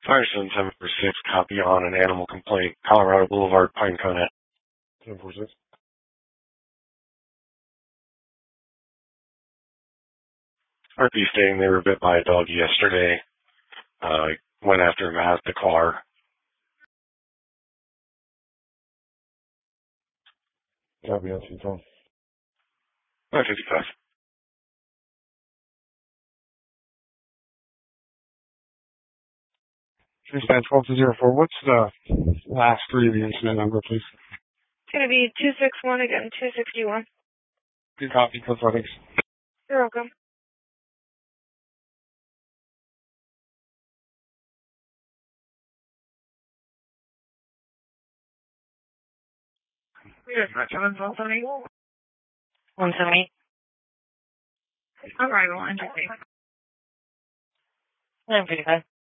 Firestone 746, copy on an animal complaint, Colorado Boulevard, Pinecone. 746. RP stating they were bit by a dog yesterday. Went after him at the car. Copy on 212. 555. Stand 12-04. What's the last three of the incident number, please? It's going to be 261 again, 261. Good copy, code for thanks. You're welcome. Yes, 178. 178. All right, well, enjoy. 955.